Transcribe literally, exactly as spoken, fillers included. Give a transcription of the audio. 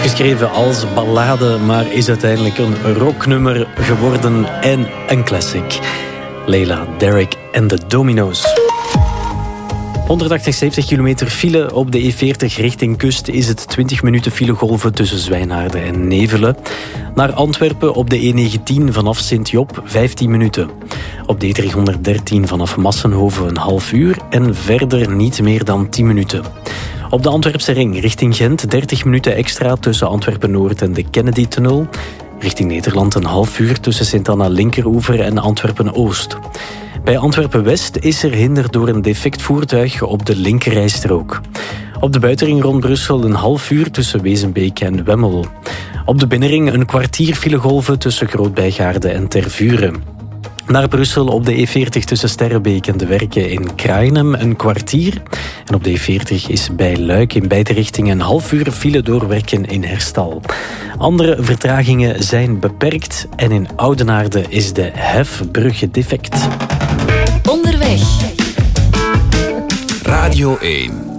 Opgeschreven als ballade, maar is uiteindelijk een rocknummer geworden en een classic. Leila, Derek en de Domino's. honderdachtig, zeventig kilometer file op de E veertig richting kust is het twintig minuten filegolven tussen Zwijnaarden en Nevelen. Naar Antwerpen op de E negentien vanaf Sint-Job vijftien minuten. Op de E driehonderddertien vanaf Massenhoven een half uur en verder niet meer dan tien minuten. Op de Antwerpse ring richting Gent dertig minuten extra tussen Antwerpen-Noord en de Kennedy-tunnel. Richting Nederland een half uur tussen Sint-Anna-Linkeroever en Antwerpen-Oost. Bij Antwerpen-West is er hinder door een defect voertuig op de linkerrijstrook. Op de buitenring rond Brussel een half uur tussen Wezenbeek en Wemmel. Op de binnenring een kwartier filegolven tussen Groot-Bijgaarden en Tervuren. Naar Brussel op de E veertig tussen Sterrebeek en De Werken in Kraaienhem een kwartier. En op de E veertig is bij Luik in beide richtingen een half uur file door Werken in Herstal. Andere vertragingen zijn beperkt en in Oudenaarde is de hefbrug defect. Onderweg. Radio één.